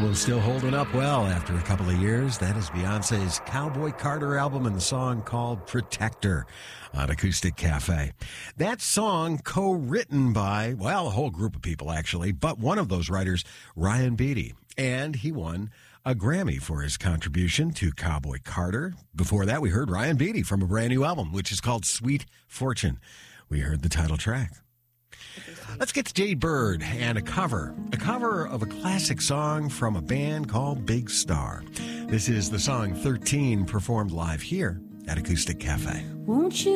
album still holding up well after a couple of years. That is Beyonce's Cowboy Carter album and the song called Protector on Acoustic Cafe. That song co-written by, well, a whole group of people actually, but one of those writers, Ryan Beatty. And he won a Grammy for his contribution to Cowboy Carter. Before that, we heard Ryan Beatty from a brand new album, which is called Sweet Fortune. We heard the title track. Let's get to Jade Bird and a cover of a classic song from a band called Big Star. This is the song 13 performed live here at Acoustic Cafe. Won't you